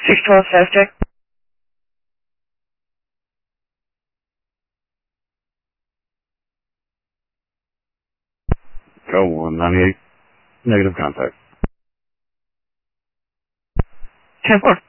612 status check. Go 198. Negative contact. 10-4.